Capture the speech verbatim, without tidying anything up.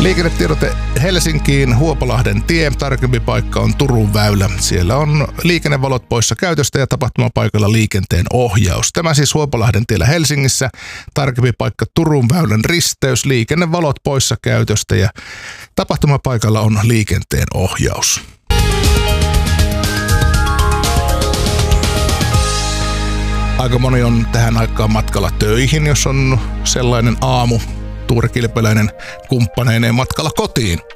Liikennetiedote Helsinkiin, Huopalahden tie, tarkempi paikka on Turun väylä. Siellä on liikennevalot poissa käytöstä ja tapahtumapaikalla liikenteen ohjaus. Tämä siis Huopalahden tiellä Helsingissä, tarkempi paikka Turun väylän risteys, liikennevalot poissa käytöstä ja tapahtumapaikalla on liikenteen ohjaus. Aika moni on tähän aikaan matkalla töihin, jos on sellainen aamu. Tuure Kilpeläinen kumppaneineen matkalla kotiin.